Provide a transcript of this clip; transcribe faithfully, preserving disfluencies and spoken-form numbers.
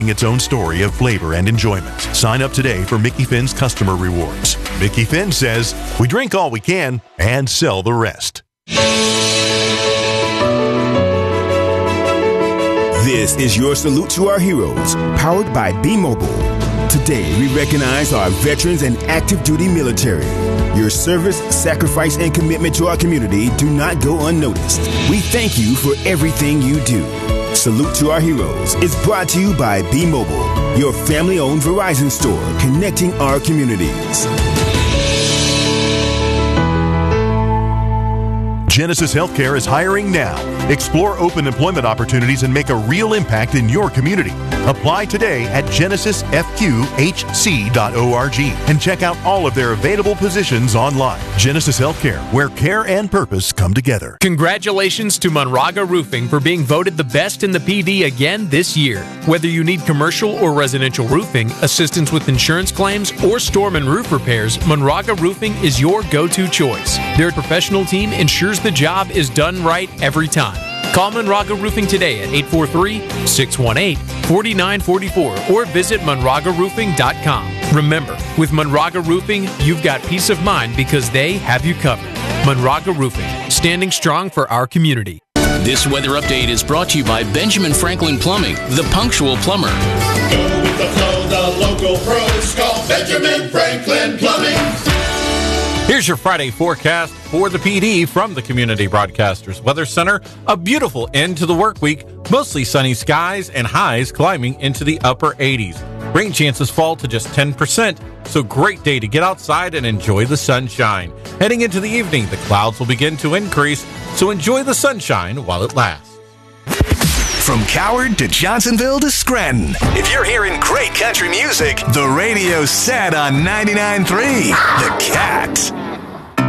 its own story of flavor and enjoyment. Sign up today for Mickey Finn's customer rewards. Mickey Finn says, we drink all we can and sell the rest. This is your salute to our heroes, powered by B-Mobile. Today, we recognize our veterans and active duty military. Your service, sacrifice, and commitment to our community do not go unnoticed. We thank you for everything you do. Salute to our heroes is brought to you by B-Mobile, your family-owned Verizon store, connecting our communities. Genesis Healthcare is hiring now. Explore open employment opportunities and make a real impact in your community. Apply today at genesis f q h c dot org and check out all of their available positions online. Genesis Healthcare, where care and purpose come together. Congratulations to Monraga Roofing for being voted the best in the P D again this year. Whether you need commercial or residential roofing, assistance with insurance claims, or storm and roof repairs, Monraga Roofing is your go-to choice. Their professional team ensures the job is done right every time. Call Monraga Roofing today at eight four three, six one eight, four nine four four or visit monraga roofing dot com. Remember, with Monraga Roofing, you've got peace of mind because they have you covered. Monraga Roofing, standing strong for our community. This weather update is brought to you by Benjamin Franklin Plumbing, the punctual plumber. Go with the flow, the local pros call Benjamin Franklin Plumbing. Here's your Friday forecast for the P D from the Community Broadcasters Weather Center. A beautiful end to the work week, mostly sunny skies and highs climbing into the upper eighties. Rain chances fall to just ten percent, so great day to get outside and enjoy the sunshine. Heading into the evening, the clouds will begin to increase, so enjoy the sunshine while it lasts. From Coward to Johnsonville to Scranton, if you're hearing great country music, the radio's set on ninety-nine point three The Cat.